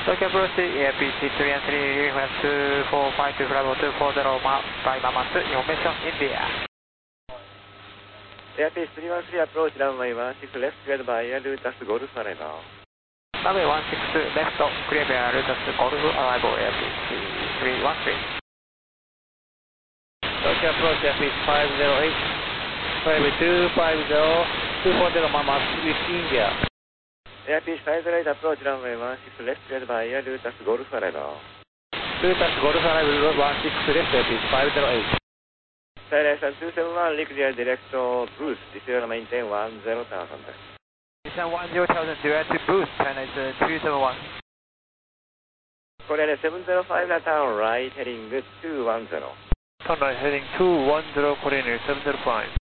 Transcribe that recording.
Tokyo approach, APC 313, request 245 to flight 240, by Mamas, information India. APC 313 approach runway 16 left, cleared by Air Lutas Golf arrival. Runway 16 left, cleared by Air Lutas Golf arrival, APC 313. Tokyo approach, APC 508, flight 250, 240 Mamas, with India. APC 508 approach runway 16 left, cleared by Air Lutas Golf arrival. Lutas Golf arrival 16 left, APC 508. Silence 271, clear direct to boost, descend maintain 10,000. Descend 10,000 direct to boost, China is 271. Korean 705, turn right, heading 210. Turn right, heading 210, Korean 705.